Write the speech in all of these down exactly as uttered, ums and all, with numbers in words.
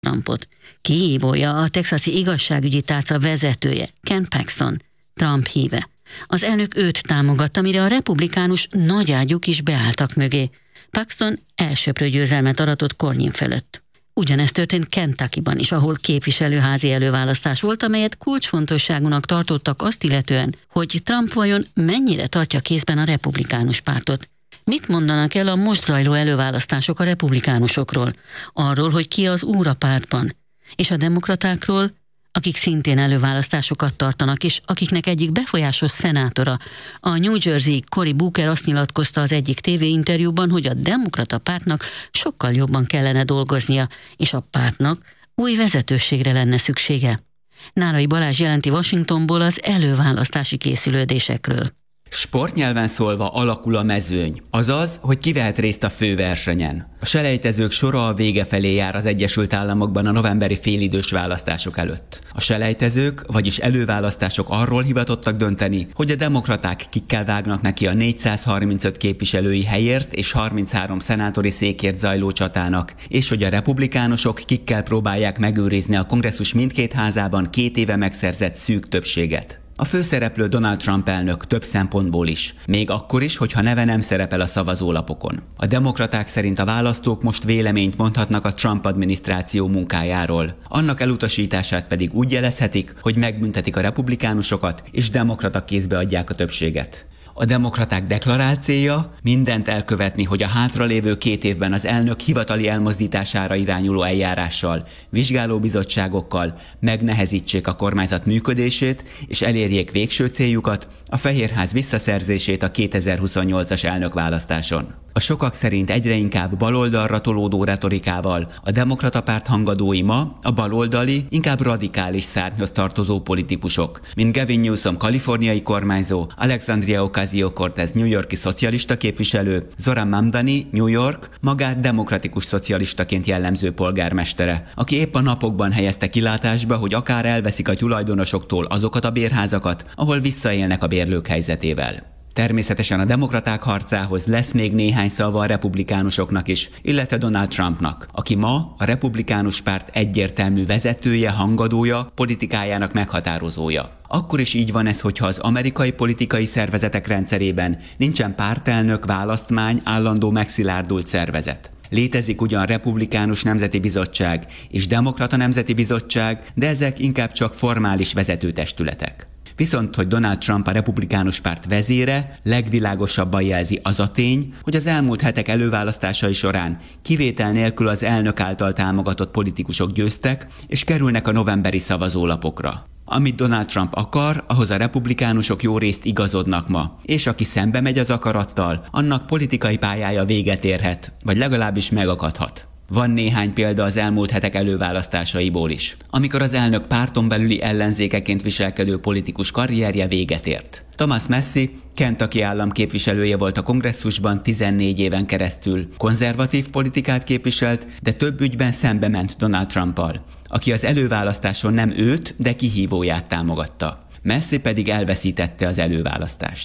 Trumpot. Kihívója a texasi igazságügyi tárca vezetője, Ken Paxton, Trump híve. Az elnök őt támogatta, mire a republikánus nagyágyúk is beálltak mögé. Paxton elsöprő győzelmet aratott Cornyn felett. Ugyanezt történt Kentuckyban is, ahol képviselőházi előválasztás volt, amelyet kulcsfontosságúnak tartottak azt illetően, hogy Trump vajon mennyire tartja kézben a republikánus pártot. Mit mondanak el a most zajló előválasztások a republikánusokról? Arról, hogy ki az úr a pártban? És a demokratákról, akik szintén előválasztásokat tartanak, és akiknek egyik befolyásos szenátora, a New Jersey Cory Booker azt nyilatkozta az egyik tévéinterjúban, hogy a demokrata pártnak sokkal jobban kellene dolgoznia, és a pártnak új vezetőségre lenne szüksége. Nárai Balázs jelenti Washingtonból az előválasztási készülődésekről. Sportnyelven szólva alakul a mezőny, azaz, hogy ki vehet részt a főversenyen. A selejtezők sora a vége felé jár az Egyesült Államokban a novemberi félidős választások előtt. A selejtezők, vagyis előválasztások arról hivatottak dönteni, hogy a demokraták kikkel vágnak neki a négyszázharmincöt képviselői helyért és harminchárom szenátori székért zajló csatának, és hogy a republikánusok kikkel próbálják megőrizni a kongresszus mindkét házában két éve megszerzett szűk többséget. A főszereplő Donald Trump elnök több szempontból is, még akkor is, hogyha neve nem szerepel a szavazólapokon. A demokraták szerint a választók most véleményt mondhatnak a Trump adminisztráció munkájáról. Annak elutasítását pedig úgy jelezhetik, hogy megbüntetik a republikánusokat és demokrata kézbe adják a többséget. A demokraták deklarált célja mindent elkövetni, hogy a hátralévő két évben az elnök hivatali elmozdítására irányuló eljárással, vizsgálóbizottságokkal megnehezítsék a kormányzat működését, és elérjék végső céljukat, a Fehérház visszaszerzését a kétezer-huszonnyolcas elnökválasztáson. A sokak szerint egyre inkább baloldalra tolódó retorikával a demokrata párt hangadói ma a baloldali, inkább radikális szárnyhoz tartozó politikusok, mint Gavin Newsom kaliforniai kormányzó, Alexandria Ocasio-Cortez New York-i szocialista képviselő, Zoran Mamdani New York magát demokratikus szocialistaként jellemző polgármestere, aki épp a napokban helyezte kilátásba, hogy akár elveszik a tulajdonosoktól azokat a bérházakat, ahol visszaélnek a bérlők helyzetével. Természetesen a demokraták harcához lesz még néhány szava a republikánusoknak is, illetve Donald Trumpnak, aki ma a republikánus párt egyértelmű vezetője, hangadója, politikájának meghatározója. Akkor is így van ez, hogyha az amerikai politikai szervezetek rendszerében nincsen pártelnök, választmány, állandó megszilárdult szervezet. Létezik ugyan republikánus nemzeti bizottság és demokrata nemzeti bizottság, de ezek inkább csak formális vezetőtestületek. Viszont, hogy Donald Trump a republikánus párt vezére, legvilágosabban jelzi az a tény, hogy az elmúlt hetek előválasztásai során kivétel nélkül az elnök által támogatott politikusok győztek, és kerülnek a novemberi szavazólapokra. Amit Donald Trump akar, ahhoz a republikánusok jó részt igazodnak ma, és aki szembe megy az akarattal, annak politikai pályája véget érhet, vagy legalábbis megakadhat. Van néhány példa az elmúlt hetek előválasztásaiból is, amikor az elnök párton belüli ellenzékeként viselkedő politikus karrierje véget ért. Thomas Massie Kentucky állam képviselője volt a kongresszusban tizennégy éven keresztül. Konzervatív politikát képviselt, de több ügyben szembe ment Donald Trumpal, aki az előválasztáson nem őt, de kihívóját támogatta. Massie pedig elveszítette az előválasztást.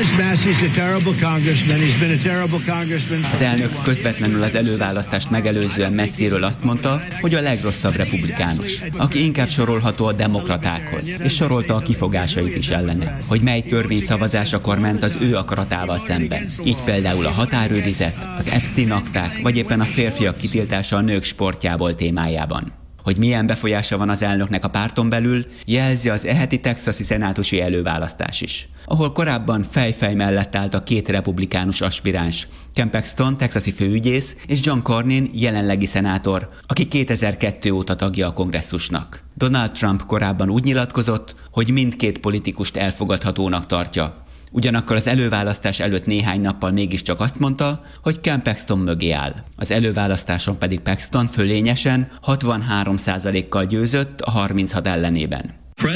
Az elnök közvetlenül az előválasztást megelőzően Massieről azt mondta, hogy a legrosszabb republikánus, aki inkább sorolható a demokratákhoz, és sorolta a kifogásait is ellene, hogy mely törvényszavazásakor ment az ő akaratával szemben. Így például a határőrizet, az Epstein akták, vagy éppen a férfiak kitiltása a nők sportjából témájában. Hogy milyen befolyása van az elnöknek a párton belül, jelzi az eheti texasi szenátusi előválasztás is, ahol korábban fejfej mellett állt a két republikánus aspiráns, Ken Paxton, texasi főügyész, és John Cornyn, jelenlegi szenátor, aki kétezer-kettő óta tagja a kongresszusnak. Donald Trump korábban úgy nyilatkozott, hogy mindkét politikust elfogadhatónak tartja. Ugyanakkor az előválasztás előtt néhány nappal mégiscsak azt mondta, hogy Ken Paxton mögé áll. Az előválasztáson pedig Paxton fölényesen hatvanhárom százalékkal győzött a harminchat ellenében.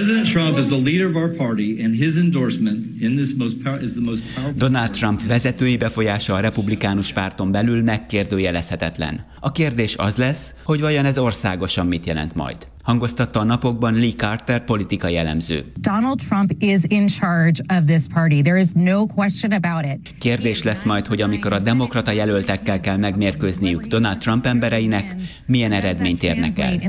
Donald Trump vezetői befolyása a republikánus párton belül megkérdőjelezhetetlen. A kérdés az lesz, hogy vajon ez országosan mit jelent majd. Hangoztatta a napokban Lee Carter politikai elemző. Donald Trump is in charge of this party. There is no question about it. Kérdés lesz majd, hogy amikor a demokrata jelöltekkel kell megmérkőzniük Donald Trump embereinek, milyen eredményt érnek el.